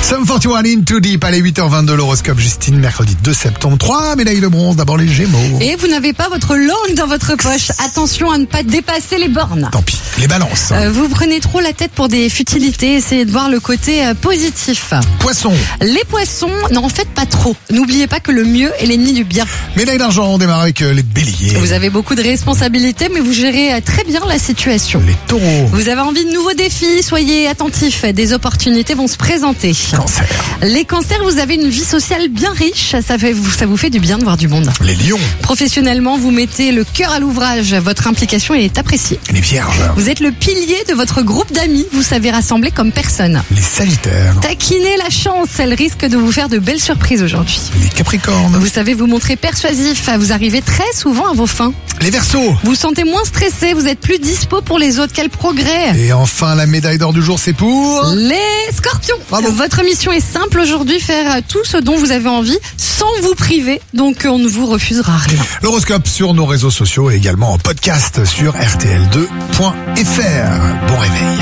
Sum 41 in Too Deep, allez 8h22 l'horoscope Justine, mercredi 2 septembre, 3 médailles de bronze, d'abord les Gémeaux. Et vous n'avez pas votre langue dans votre poche. Attention à ne pas dépasser les bornes. Tant pis, les balances. Vous prenez trop la tête pour des futilités, essayez de voir le côté positif. Poissons. Les poissons, n'en faites pas trop. N'oubliez pas que le mieux est l'ennemi du bien. Médaille d'argent, on démarre avec les Béliers. Vous avez beaucoup de responsabilités, mais vous gérez très bien la situation. Les Taureaux. Vous avez envie de nouveaux défis, soyez attentifs, des opportunités vont se présenter. Cancer. Les cancers, vous avez une vie sociale bien riche, ça vous fait du bien de voir du monde. Les Lions. Professionnellement, vous mettez le cœur à l'ouvrage, votre implication est appréciée. Les Vierges. Vous êtes le pilier de votre groupe d'amis, vous savez rassembler comme personne. Les Sagittaires. Taquinez la chance, elle risque de vous faire de belles surprises aujourd'hui. Les Capricornes. Vous savez vous montrer persuasif, vous arrivez très souvent à vos fins. Les Verseaux. Vous sentez moins stressé, vous êtes plus dispo pour les autres, quel progrès. Et enfin, la médaille d'or du jour, c'est pour... Les Scorpions. Bravo. Votre mission est simple aujourd'hui, faire tout ce dont vous avez envie sans vous priver, donc on ne vous refusera rien. L'horoscope sur nos réseaux sociaux et également en podcast sur rtl2.fr. Bon réveil.